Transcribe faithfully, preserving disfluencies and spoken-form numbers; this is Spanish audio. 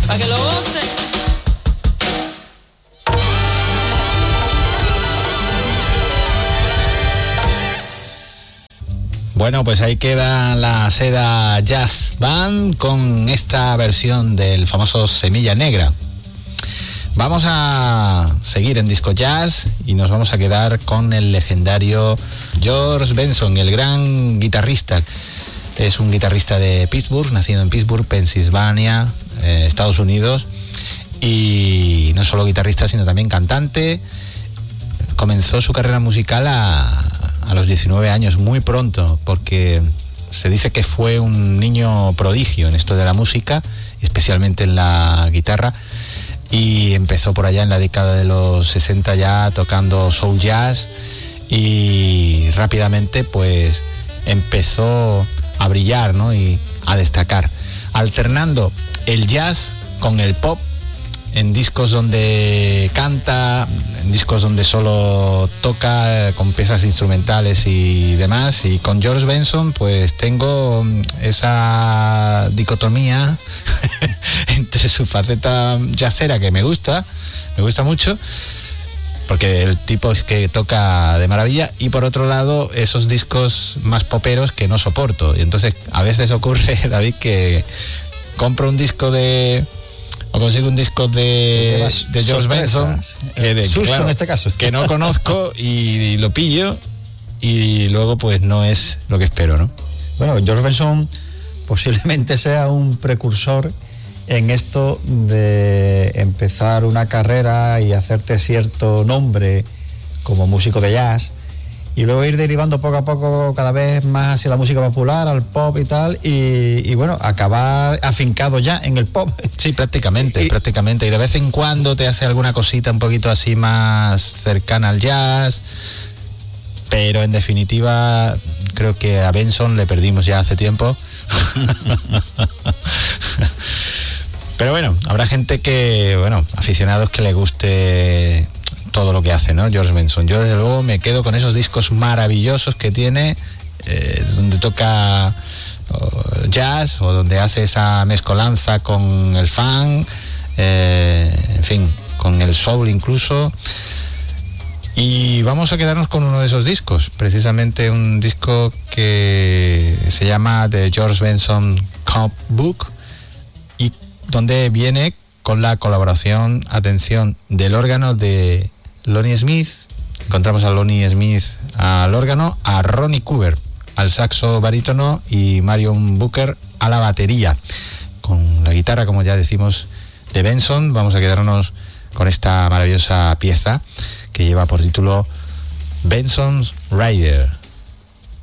pa' que lo gocen. Bueno, pues ahí queda la Seda Jazz Band con esta versión del famoso Semilla Negra. Vamos a seguir en Disco Jazz y nos vamos a quedar con el legendario George Benson, el gran guitarrista. Es un guitarrista de Pittsburgh, nacido en Pittsburgh, Pensilvania, eh, Estados Unidos. Y no solo guitarrista, sino también cantante. Comenzó su carrera musical a... a los diecinueve años, muy pronto, porque se dice que fue un niño prodigio en esto de la música, especialmente en la guitarra, y empezó por allá en la década de los sesenta ya tocando soul jazz, y rápidamente pues empezó a brillar, ¿no? Y a destacar, alternando el jazz con el pop, en discos donde canta, en discos donde solo toca con piezas instrumentales y demás. Y con George Benson pues tengo esa dicotomía entre su faceta jazzera, que me gusta, me gusta mucho, porque el tipo es que toca de maravilla, y por otro lado esos discos más poperos que no soporto. Y entonces a veces ocurre, David, que compro un disco de... o consigo un disco de, de George Benson, que de, susto, claro, en este caso, que no conozco, y, y lo pillo y luego pues no es lo que espero, ¿no? Bueno, George Benson posiblemente sea un precursor en esto de empezar una carrera y hacerte cierto nombre como músico de jazz, y luego ir derivando poco a poco cada vez más hacia la música popular, al pop y tal, y, y bueno, acabar afincado ya en el pop. Sí, prácticamente, y, prácticamente, y de vez en cuando te hace alguna cosita un poquito así más cercana al jazz, pero en definitiva creo que a Benson le perdimos ya hace tiempo. Pero bueno, habrá gente que, bueno, aficionados que le guste todo lo que hace, ¿no? George Benson. Yo desde luego me quedo con esos discos maravillosos que tiene, eh, donde toca oh, jazz, o donde hace esa mezcolanza con el funk, eh, en fin, con el soul incluso. Y vamos a quedarnos con uno de esos discos, precisamente un disco que se llama The George Benson Comp Book, y donde viene con la colaboración, atención, del órgano de Lonnie Smith. Encontramos a Lonnie Smith al órgano, a Ronnie Cooper al saxo barítono y Marion Booker a la batería. Con la guitarra, como ya decimos, de Benson, vamos a quedarnos con esta maravillosa pieza que lleva por título Benson's Rider.